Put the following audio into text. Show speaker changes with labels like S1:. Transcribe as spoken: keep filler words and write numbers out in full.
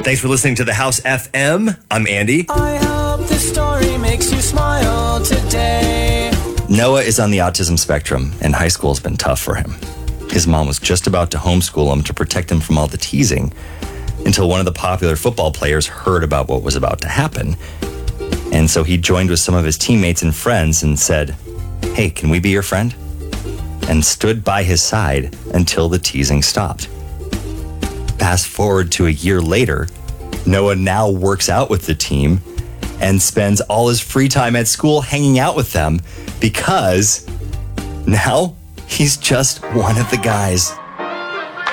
S1: Thanks for listening to The House F M. I'm Andy.
S2: I hope this story makes you smile today.
S3: Noah is on the autism spectrum, and high school has been tough for him. His mom was just about to homeschool him to protect him from all the teasing until one of the popular football players heard about what was about to happen. And so he joined with some of his teammates and friends and said, "Hey, can we be your friend?" and stood by his side until the teasing stopped. Fast forward to a year later, Noah now works out with the team and spends all his free time at school hanging out with them because now he's just one of the guys.